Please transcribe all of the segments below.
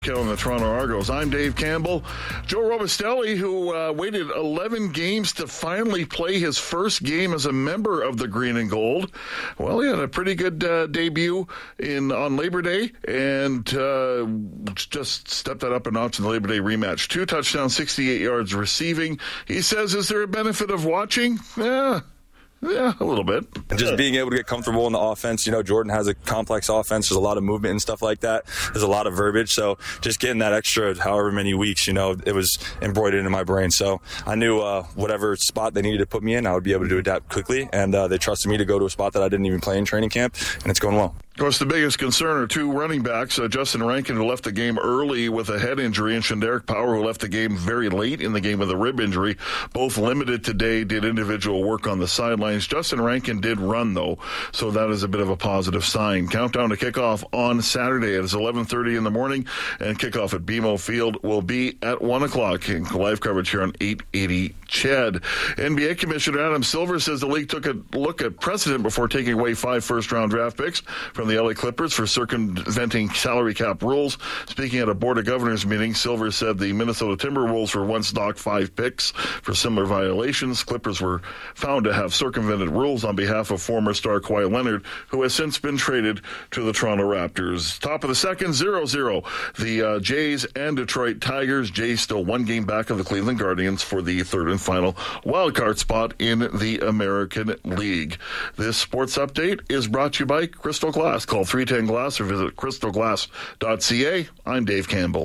Killing the Toronto Argos. I'm Dave Campbell. Joe Robustelli, who waited 11 games to finally play his first game as a member of the Green and Gold. Well, he had a pretty good debut on Labor Day and just stepped that up a notch in the Labor Day rematch. 2 touchdowns, 68 yards receiving. He says, is there a benefit of watching? Yeah, a little bit. And just being able to get comfortable in the offense. You know, Jordan has a complex offense. There's a lot of movement and stuff like that. There's a lot of verbiage. So just getting that extra however many weeks, you know, it was embroidered into my brain. So I knew whatever spot they needed to put me in, I would be able to adapt quickly. And they trusted me to go to a spot that I didn't even play in training camp. And it's going well. Of course, the biggest concern are 2 running backs. Justin Rankin, who left the game early with a head injury, and Shanderick Power, who left the game very late in the game with a rib injury. Both limited today, did individual work on the sidelines. Justin Rankin did run, though, so that is a bit of a positive sign. Countdown to kickoff on Saturday. It is 11:30 in the morning, and kickoff at BMO Field will be at 1 o'clock. In live coverage here on 880 CHED. NBA Commissioner Adam Silver says the league took a look at precedent before taking away 5 first-round draft picks from the LA Clippers for circumventing salary cap rules. Speaking at a Board of Governors meeting, Silver said the Minnesota Timberwolves were once docked 5 picks for similar violations. Clippers were found to have circumvented rules on behalf of former star Kawhi Leonard, who has since been traded to the Toronto Raptors. Top of the second, 0-0. The Jays and Detroit Tigers. Jays still 1 game back of the Cleveland Guardians for the 3rd and final wildcard spot in the American League. This sports update is brought to you by Crystal Glass. Call 310-GLASS or visit crystalglass.ca. I'm Dave Campbell.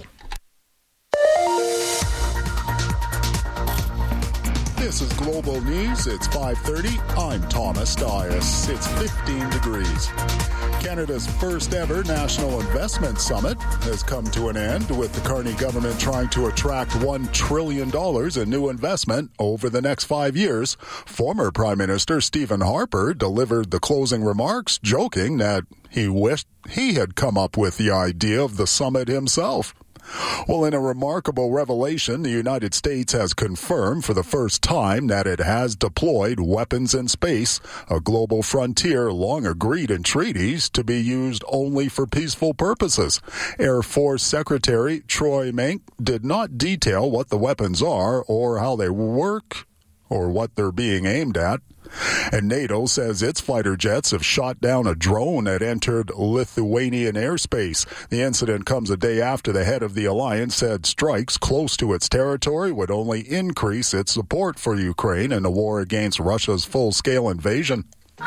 This is Global News. It's 5:30. I'm Thomas Dias. It's 15 degrees. Canada's first ever National Investment Summit has come to an end, with the Carney government trying to attract $1 trillion in new investment over the next 5 years. Former Prime Minister Stephen Harper delivered the closing remarks, joking that he wished he had come up with the idea of the summit himself. Well, in a remarkable revelation, the United States has confirmed for the first time that it has deployed weapons in space, a global frontier long agreed in treaties to be used only for peaceful purposes. Air Force Secretary Troy Menck did not detail what the weapons are or how they work or what they're being aimed at. And NATO says its fighter jets have shot down a drone that entered Lithuanian airspace. The incident comes a day after the head of the alliance said strikes close to its territory would only increase its support for Ukraine in the war against Russia's full-scale invasion.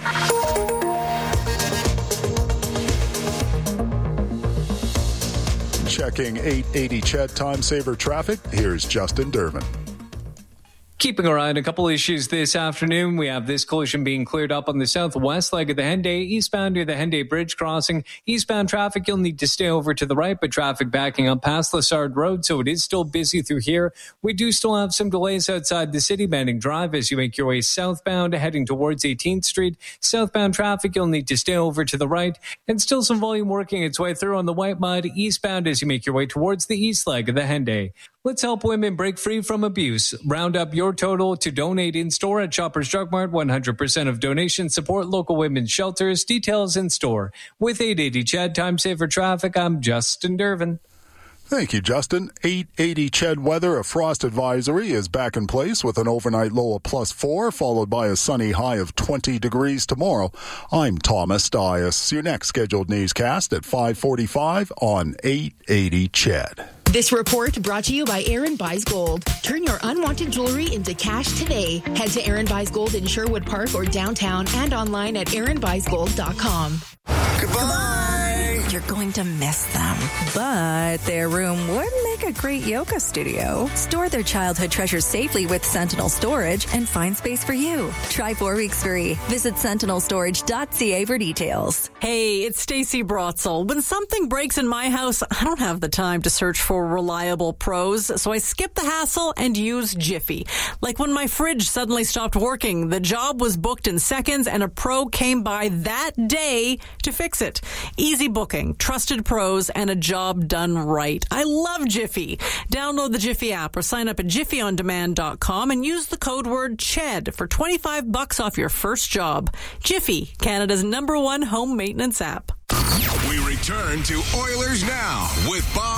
Checking 880 CHED Time Saver traffic, here's Justin Durbin. Keeping our eye on a couple issues this afternoon, we have this collision being cleared up on the southwest leg of the Henday, eastbound near the Henday Bridge crossing. Eastbound traffic, you'll need to stay over to the right, but traffic backing up past Lessard Road, so it is still busy through here. We do still have some delays outside the city, Banning Drive, as you make your way southbound, heading towards 18th Street. Southbound traffic, you'll need to stay over to the right, and still some volume working its way through on the White Mud, eastbound as you make your way towards the east leg of the Henday. Let's help women break free from abuse. Round up your total to donate in store at Shoppers Drug Mart. 100% of donations support local women's shelters. Details in store. With 880 CHED Time Saver Traffic, I'm Justin Durbin. Thank you, Justin. 880 CHED weather. A frost advisory is back in place with an overnight low of +4, followed by a sunny high of 20 degrees tomorrow. I'm Thomas Dias. Your next scheduled newscast at 5:45 on 880 CHED. This report brought to you by Aaron Buys Gold. Turn your unwanted jewelry into cash today. Head to Aaron Buys Gold in Sherwood Park or downtown and online at aaronbuysgold.com. Goodbye! You're going to miss them. But their room would make a great yoga studio. Store their childhood treasures safely with Sentinel Storage and find space for you. Try 4 weeks free. Visit sentinelstorage.ca for details. Hey, it's Stacey Brotzel. When something breaks in my house, I don't have the time to search for reliable pros, so I skip the hassle and use Jiffy. Like when my fridge suddenly stopped working, the job was booked in seconds and a pro came by that day to fix it. Easy booking, trusted pros, and a job done right. I love Jiffy. Download the Jiffy app or sign up at jiffyondemand.com and use the code word CHED for $25 off your first job. Jiffy, Canada's #1 home maintenance app. We return to Oilers Now with Bob